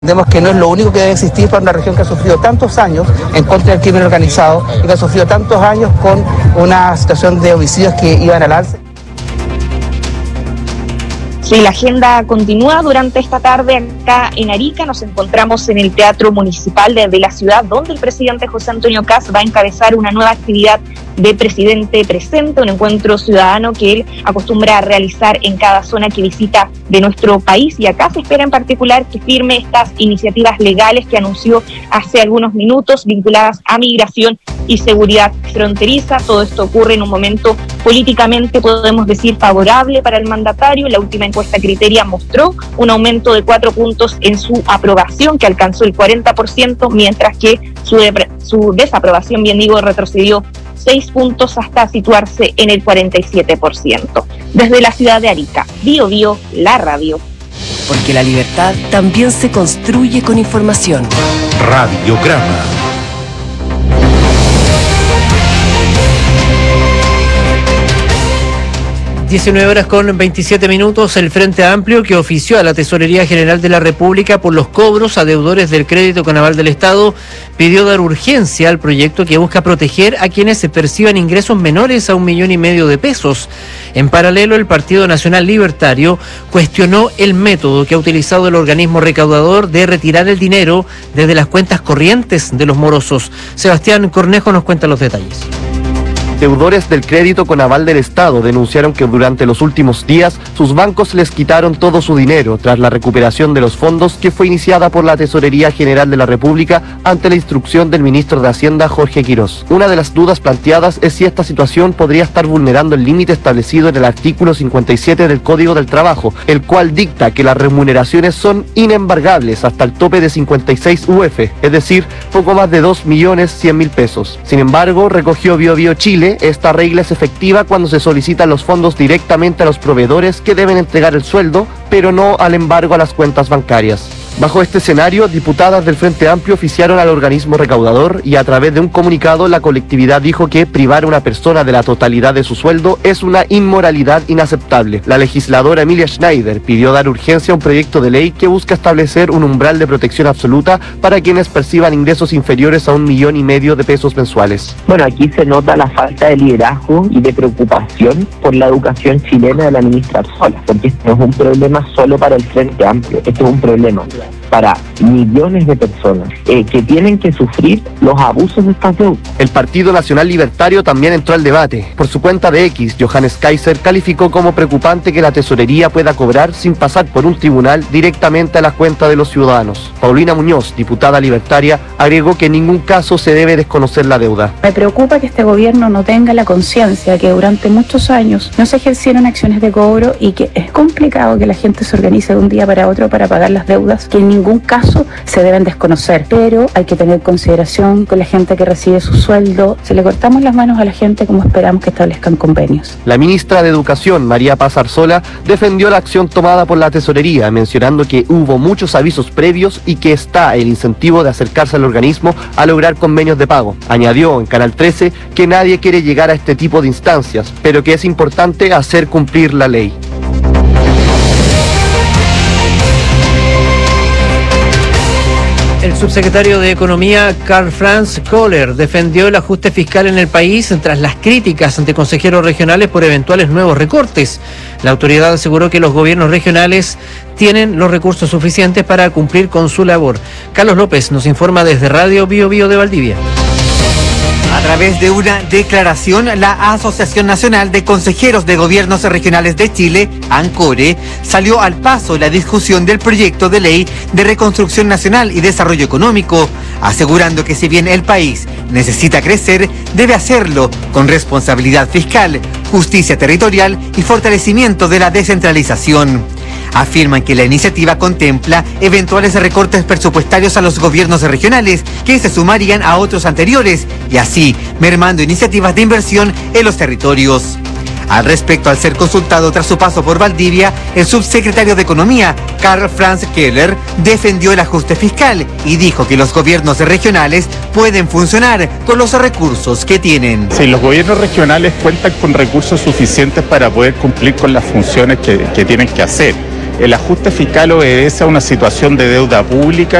Entendemos que no es lo único que debe existir para una región que ha sufrido tantos años en contra del crimen organizado y que ha sufrido tantos años con una situación de homicidios que iban al alza. Sí, la agenda continúa durante esta tarde acá en Arica. Nos encontramos en el Teatro Municipal de la ciudad, donde el presidente José Antonio Kast va a encabezar una nueva actividad de Presidente Presente, un encuentro ciudadano que él acostumbra a realizar en cada zona que visita de nuestro país. Y acá se espera en particular que firme estas iniciativas legales que anunció hace algunos minutos, vinculadas a migración y seguridad fronteriza. Todo esto ocurre en un momento políticamente, podemos decir, favorable para el mandatario. La última encuesta Criteria mostró un aumento de 4 puntos en su aprobación, que alcanzó el 40%, mientras que su desaprobación, bien digo, retrocedió 6 puntos hasta situarse en el 47%. Desde la ciudad de Arica, Bío Bío, la radio. Porque la libertad también se construye con información. Radiograma. (19:27). El Frente Amplio, que ofició a la Tesorería General de la República por los cobros a deudores del crédito con aval del Estado, pidió dar urgencia al proyecto que busca proteger a quienes se perciban ingresos menores a 1,5 millones de pesos. En paralelo, el Partido Nacional Libertario cuestionó el método que ha utilizado el organismo recaudador de retirar el dinero desde las cuentas corrientes de los morosos. Sebastián Cornejo nos cuenta los detalles. Deudores del crédito con aval del Estado denunciaron que durante los últimos días sus bancos les quitaron todo su dinero tras la recuperación de los fondos que fue iniciada por la Tesorería General de la República ante la instrucción del ministro de Hacienda, Jorge Quirós. Una de las dudas planteadas es si esta situación podría estar vulnerando el límite establecido en el artículo 57 del Código del Trabajo, el cual dicta que las remuneraciones son inembargables hasta el tope de 56 UF, es decir, poco más de 2.100.000 pesos. Sin embargo, recogió Bío Bío Chile, esta regla es efectiva cuando se solicitan los fondos directamente a los proveedores que deben entregar el sueldo, pero no al embargo a las cuentas bancarias. Bajo este escenario, diputadas del Frente Amplio oficiaron al organismo recaudador y a través de un comunicado la colectividad dijo que privar a una persona de la totalidad de su sueldo es una inmoralidad inaceptable. La legisladora Emilia Schneider pidió dar urgencia a un proyecto de ley que busca establecer un umbral de protección absoluta para quienes perciban ingresos inferiores a 1,5 millones de pesos mensuales. Bueno, aquí se nota la falta de liderazgo y de preocupación por la educación chilena de la ministra Arzola, porque esto no es un problema solo para el Frente Amplio, esto es un problema para millones de personas que tienen que sufrir los abusos de estas deudas. El Partido Nacional Libertario también entró al debate. Por su cuenta de X, Johannes Kaiser calificó como preocupante que la tesorería pueda cobrar sin pasar por un tribunal directamente a las cuentas de los ciudadanos. Paulina Muñoz, diputada libertaria, agregó que en ningún caso se debe desconocer la deuda. Me preocupa que este gobierno no tenga la conciencia que durante muchos años no se ejercieron acciones de cobro y que es complicado que la gente se organice de un día para otro para pagar las deudas que en ningún caso se deben desconocer, pero hay que tener consideración con la gente que recibe su sueldo. Si le cortamos las manos a la gente, ¿cómo esperamos que establezcan convenios? La ministra de Educación, María Paz Arzola, defendió la acción tomada por la tesorería, mencionando que hubo muchos avisos previos y que está el incentivo de acercarse al organismo a lograr convenios de pago. Añadió en Canal 13 que nadie quiere llegar a este tipo de instancias, pero que es importante hacer cumplir la ley. El subsecretario de Economía, Karl-Franz Kohler, defendió el ajuste fiscal en el país tras las críticas ante consejeros regionales por eventuales nuevos recortes. La autoridad aseguró que los gobiernos regionales tienen los recursos suficientes para cumplir con su labor. Carlos López nos informa desde Radio Bío Bío de Valdivia. A través de una declaración, la Asociación Nacional de Consejeros de Gobiernos Regionales de Chile, ANCORE, salió al paso la discusión del proyecto de ley de reconstrucción nacional y desarrollo económico, asegurando que si bien el país necesita crecer, debe hacerlo con responsabilidad fiscal, justicia territorial y fortalecimiento de la descentralización. Afirman que la iniciativa contempla eventuales recortes presupuestarios a los gobiernos regionales que se sumarían a otros anteriores y así mermando iniciativas de inversión en los territorios. Al respecto, al ser consultado tras su paso por Valdivia, el subsecretario de Economía, Karl-Franz Kohler, defendió el ajuste fiscal y dijo que los gobiernos regionales pueden funcionar con los recursos que tienen. Sí, los gobiernos regionales cuentan con recursos suficientes para poder cumplir con las funciones que tienen que hacer. El ajuste fiscal obedece a una situación de deuda pública